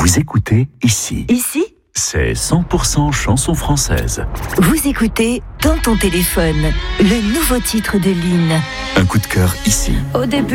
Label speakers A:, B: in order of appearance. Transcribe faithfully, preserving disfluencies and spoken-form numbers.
A: Vous écoutez ici.
B: Ici,
A: C'est cent pour cent chanson française.
B: vous écoutez Dans ton téléphone, le nouveau titre de Lynn.
A: Un coup de cœur ici.
B: Au début,